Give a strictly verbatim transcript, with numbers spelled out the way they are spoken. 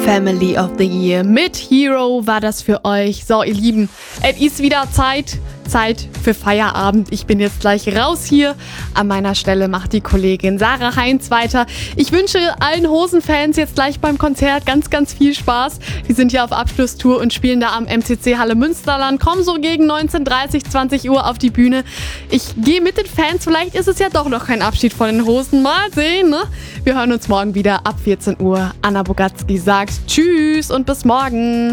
Family of the Year mit Hero war das für euch. So, ihr Lieben, es ist wieder Zeit. Zeit für Feierabend. Ich bin jetzt gleich raus hier. An meiner Stelle macht die Kollegin Sarah Heinz weiter. Ich wünsche allen Hosenfans jetzt gleich beim Konzert ganz, ganz viel Spaß. Wir sind hier auf Abschlusstour und spielen da am M C C Halle Münsterland. Kommen so gegen neunzehn Uhr dreißig, zwanzig Uhr auf die Bühne. Ich gehe mit den Fans. Vielleicht ist es ja doch noch kein Abschied von den Hosen. Mal sehen, ne? Wir hören uns morgen wieder ab vierzehn Uhr. Anna Bogatzki sagt Tschüss und bis morgen.